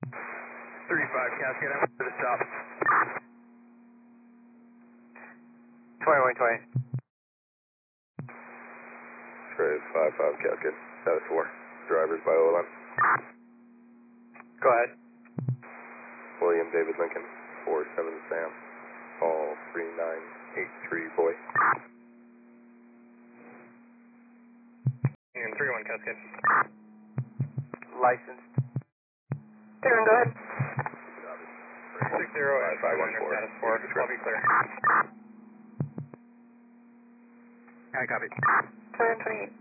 35 Cascade, I'm for the stop. 2120. Trace 55 Cascade, status 4. Drivers by OLM. Go ahead. William David Lincoln, 47 Sam. Call 3983 boy. And 31 Cascade. Licensed. Darren, go ahead. 60 status 4, I'll be clear. I copy. 2128.